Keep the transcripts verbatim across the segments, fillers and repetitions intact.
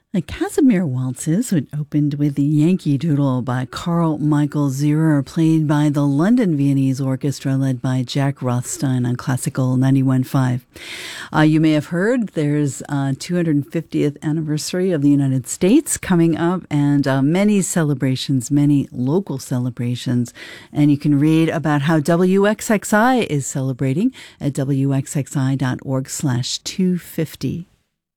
The Casimir Waltzes, which opened with the Yankee Doodle by Carl Michael Zierer, played by the London Viennese Orchestra led by Jack Rothstein on Classical ninety-one point five. Uh, you may have heard there's a two hundred fiftieth anniversary of the United States coming up, and uh, many celebrations, many local celebrations. And you can read about how W X X I is celebrating at W X X I dot org slash two fifty.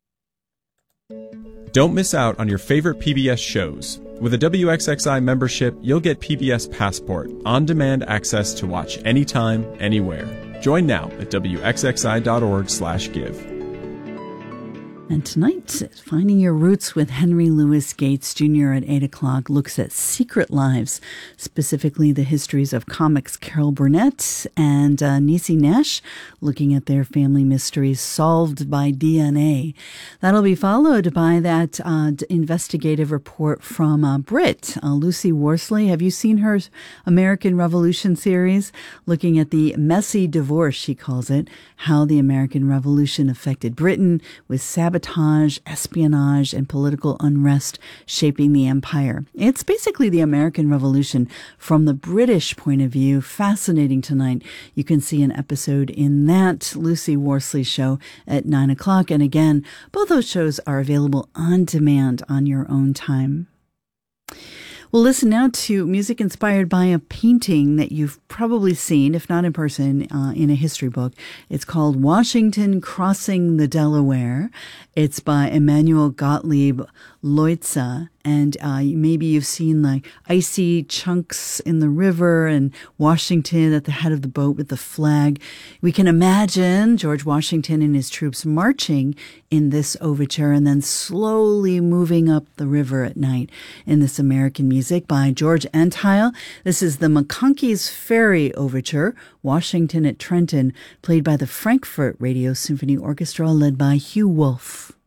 Don't miss out on your favorite P B S shows. With a W X X I membership, you'll get P B S Passport, on-demand access to watch anytime, anywhere. Join now at W X X I dot org slash give. And tonight, Finding Your Roots with Henry Louis Gates Junior at eight o'clock looks at secret lives, specifically the histories of comics Carol Burnett and uh, Niecy Nash, looking at their family mysteries solved by D N A. That'll be followed by that uh, investigative report from uh, Brit, uh, Lucy Worsley. Have you seen her American Revolution series? Looking at the messy divorce, she calls it, how the American Revolution affected Britain with sabotage, espionage, and political unrest shaping the empire. It's basically the American Revolution from the British point of view. Fascinating tonight. You can see an episode in that Lucy Worsley show at nine o'clock. And again, both those shows are available on demand on your own time. We'll listen now to music inspired by a painting that you've probably seen, if not in person, uh, in a history book. It's called Washington Crossing the Delaware. It's by Emanuel Gottlieb Leutze. And uh, maybe you've seen the icy chunks in the river and Washington at the head of the boat with the flag. We can imagine George Washington and his troops marching in this overture and then slowly moving up the river at night in this American music by George Antheil. This is the McConkey's Ferry Overture, Washington at Trenton, played by the Frankfurt Radio Symphony Orchestra led by Hugh Wolf.